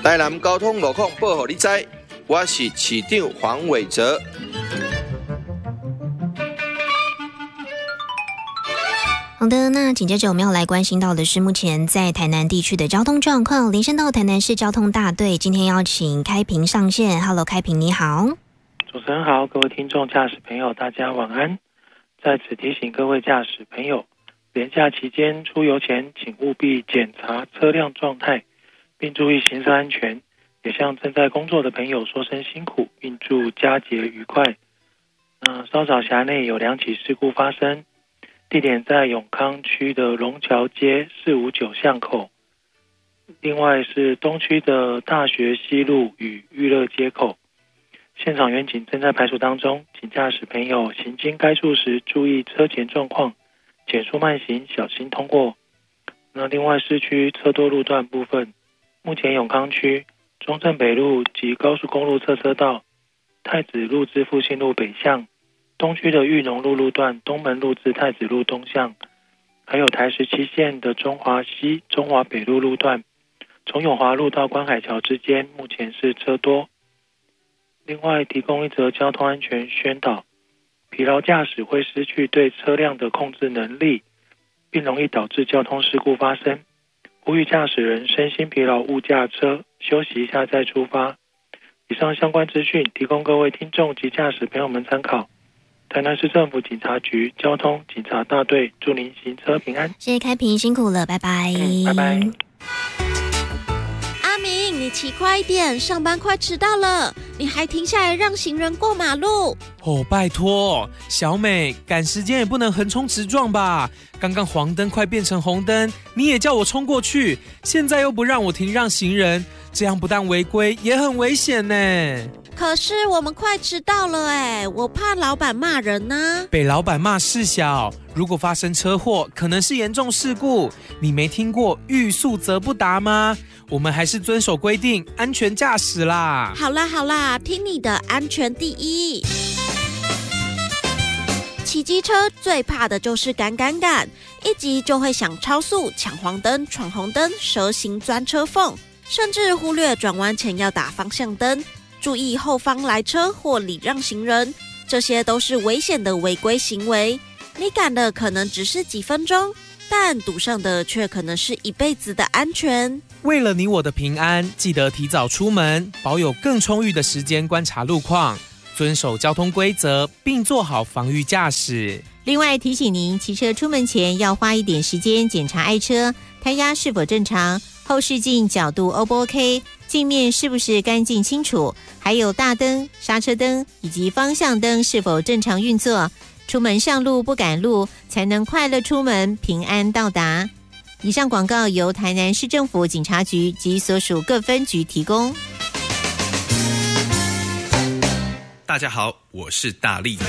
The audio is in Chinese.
台南交通路况报给你知，我是市长黄伟哲。 好的，那紧接着我们要来关心到的是目前在台南地区的交通状况。连线到台南市交通大队，今天邀请开平上线。Hello， 开平你好。 主持人好，各位听众驾驶朋友大家晚安。在此提醒各位驾驶朋友，连假期间出游前请务必检查车辆状态，并注意行车安全，也向正在工作的朋友说声辛苦，并祝佳节愉快。稍早辖内有2起事故发生，地点在永康区的龙桥街459巷口，另外是东区的大学西路与裕乐街口。现场员警正在排除当中，请驾驶朋友行经该处时注意车前状况，减速慢行，小心通过。那另外市区车多路段部分，目前永康区中正北路及高速公路侧车道、太子路至复兴路北向，东区的裕农路路段东门路至太子路东向，还有台17线的中华西、中华北路路段，从永华路到观海桥之间目前是车多。另外提供一则交通安全宣导，疲劳驾驶会失去对车辆的控制能力，并容易导致交通事故发生，呼吁驾驶人身心疲劳勿驾车，休息一下再出发。以上相关资讯提供各位听众及驾驶朋友们参考。台南市政府警察局交通警察大队祝您行车平安。 谢谢开平，辛苦了，拜拜。 拜拜。 阿明，你骑快一点，上班快迟到了，你还停下来让行人过马路。 拜托，小美，赶时间也不能横冲直撞吧？刚刚黄灯快变成红灯，你也叫我冲过去，现在又不让我停让行人，这样不但违规，也很危险呢。 可是我们快迟到了我怕老板骂人呢。 被老板骂事小，如果发生车祸，可能是严重事故。你没听过欲速则不达吗？我们还是遵守规定，安全驾驶啦。 好啦，听你的，安全第一。骑机车最怕的就是赶，一急就会想超速、抢黄灯、闯红灯、蛇行钻车缝，甚至忽略转弯前要打方向灯，注意后方来车或礼让行人，这些都是危险的违规行为。你赶的可能只是几分钟，但赌上的却可能是一辈子的安全。 为了你我的平安，记得提早出门，保有更充裕的时间观察路况，遵守交通规则，并做好防御驾驶。 另外提醒您，骑车出门前要花一点时间检查爱车胎压是否正常，后视镜角度 O 不 OK， 镜面是不是干净清楚，还有大灯、刹车灯以及方向灯是否正常运作。出门上路不赶路，才能快乐出门，平安到达。以上广告由台南市政府警察局及所属各分局提供。 大家好，我是大力。